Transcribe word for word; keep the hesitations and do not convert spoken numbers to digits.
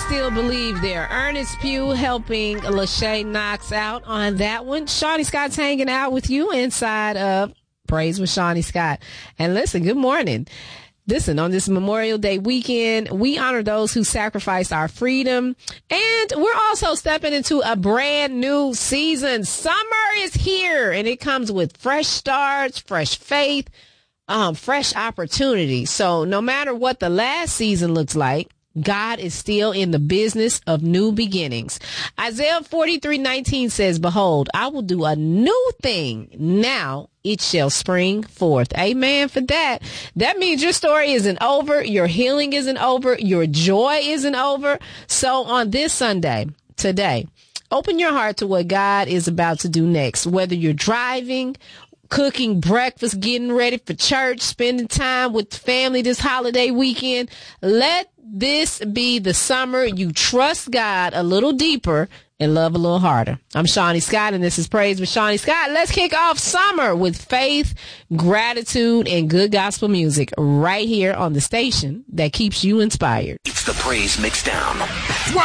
Still Believe there. Ernest Pugh helping Lachey Knox out on that one. Shawnee Scott's hanging out with you inside of Praise with Shawnee Scott. And listen, good morning. Listen, on this Memorial Day weekend, we honor those who sacrificed our freedom. And we're also stepping into a brand new season. Summer is here, and it comes with fresh starts, fresh faith, um, fresh opportunity. So no matter what the last season looks like, God is still in the business of new beginnings. Isaiah forty-three nineteen says, behold, I will do a new thing. Now it shall spring forth. Amen for that. That means your story isn't over. Your healing isn't over. Your joy isn't over. So on this Sunday, today, open your heart to what God is about to do next. Whether you're driving, cooking breakfast, getting ready for church, spending time with family this holiday weekend, let this be the summer you trust God a little deeper and love a little harder. I'm Shawnee Scott, and this is Praise with Shawnee Scott. Let's kick off summer with faith, gratitude, and good gospel music right here on the station that keeps you inspired. It's the Praise Mixdown.